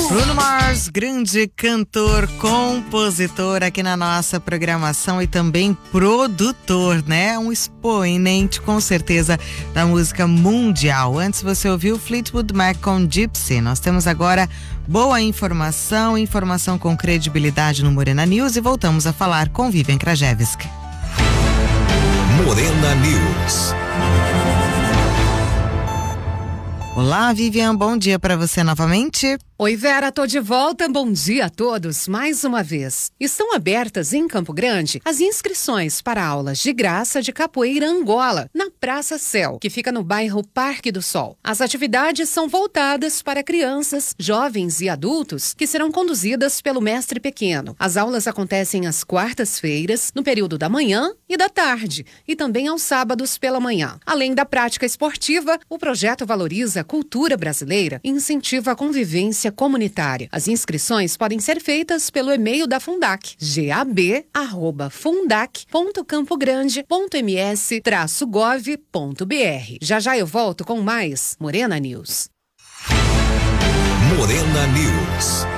Bruno Mars, grande cantor, compositor aqui na nossa programação e também produtor, né? Um expoente, com certeza, da música mundial. Antes você ouviu Fleetwood Mac com Gypsy. Nós temos agora boa informação com credibilidade no Morena News e voltamos a falar com Vivian Krajewski. Morena News. Olá, Vivian, bom dia para você novamente. Oi, Vera, tô de volta. Bom dia a todos mais uma vez. Estão abertas em Campo Grande as inscrições para aulas de graça de capoeira Angola, na Praça Céu, que fica no bairro Parque do Sol. As atividades são voltadas para crianças, jovens e adultos que serão conduzidas pelo mestre pequeno. As aulas acontecem às quartas-feiras, no período da manhã e da tarde, e também aos sábados pela manhã. Além da prática esportiva, o projeto valoriza a cultura brasileira e incentiva a convivência comunitária. As inscrições podem ser feitas pelo e-mail da Fundac, gab@fundac.campogrande.ms-gov.br. Já eu volto com mais Morena News. Morena News.